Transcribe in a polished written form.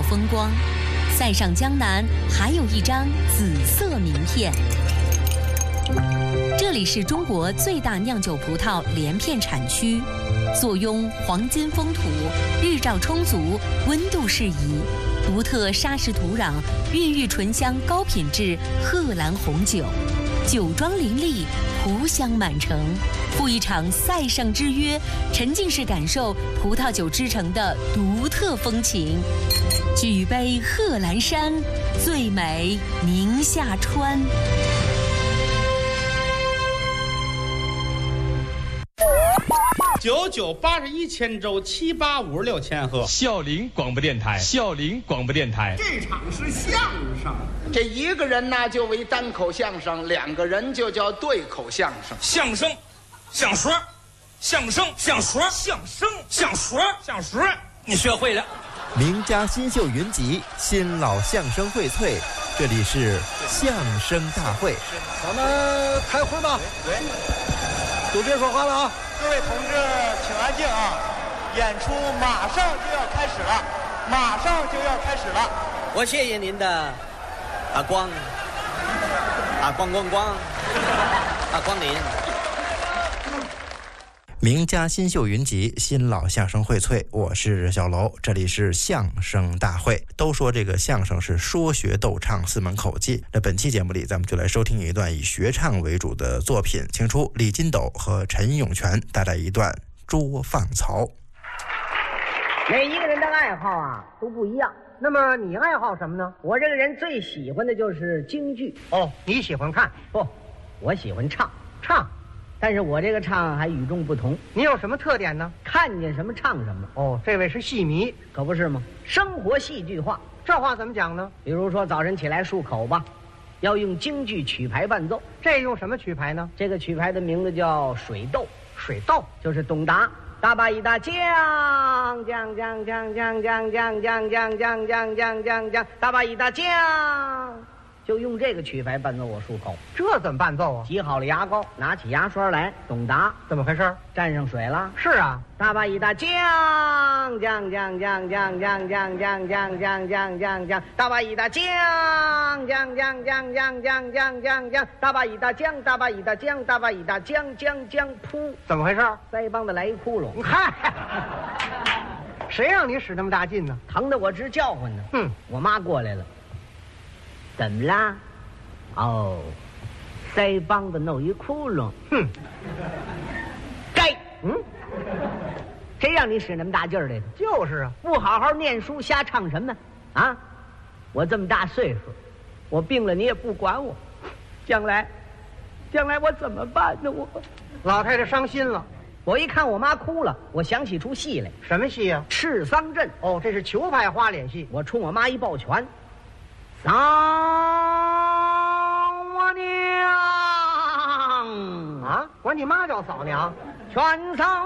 风光。塞上江南还有一张紫色名片。这里是中国最大酿酒葡萄连片产区，坐拥黄金风土，日照充足，温度适宜，独特砂石土壤孕育醇香高品质贺兰红酒，酒庄林立，葡香满城。赴一场塞上之约，沉浸式感受葡萄酒之城的独特风情。举杯贺兰山，最美宁夏川。 9981千州7856千赫。 孝陵广播电台，孝陵广播电台。 这场是相声， 这一个人呢就为单口相声，两个人就叫对口相声。 相声，相说，相声，相说，相声，相说，相说，你学会了。 名家新秀云集，新老相声荟萃，这里是相声大会。 咱们开会吧。对，都别说话了啊！ 各位同志，请安静啊！演出马上就要开始了，马上就要开始了。 我谢谢您的光临。 名家新秀云集，新老相声荟萃。我是小楼，这里是相声大会。都说这个相声是说学逗唱四门口技，那本期节目里咱们就来收听一段以学唱为主的作品，请出李金斗和陈永泉带来一段《捉放曹》。 每一个人的爱好啊都不一样， 那么你爱好什么呢？ 我这个人最喜欢的就是京剧。 哦，你喜欢看？ 不，我喜欢唱。但是我这个唱还与众不同。 你有什么特点呢？ 看见什么唱什么。 哦，这位是戏迷， 可不是吗？生活戏剧化。 这话怎么讲呢？ 比如说早晨起来漱口吧，要用京剧曲牌伴奏。 这用什么曲牌呢？ 这个曲牌的名字叫水斗。 水斗就是董达大把一大将将将将将将将将将将将将将大把一大将，就用这个曲牌伴奏我漱口。 这怎么伴奏啊？ 挤好了牙膏，拿起牙刷来，董达怎么回事？ 沾上水了。 是啊， 大把一大将将将将将将将将将将将将将大把一大将将将将将将将将将大把一大将大把一大将大把一大将将将噗！ 怎么回事？ 腮帮子来一窟窿。 嗨，谁让你使那么大劲呢？ 疼得我直叫唤呢。我妈过来了。怎么啦？哦，腮帮子弄一窟窿。该谁让你使那么大劲儿来的？ 就是啊， 不好好念书，瞎唱什么啊？我这么大岁数，我病了你也不管我，将来我怎么办呢？我老太太伤心了。 我一看我妈哭了，我想起出戏来。 什么戏啊？ 赤桑镇。 哦，这是裘派花脸戏。 我冲我妈一抱拳，丧我娘啊！管你妈叫嫂娘， 全丧。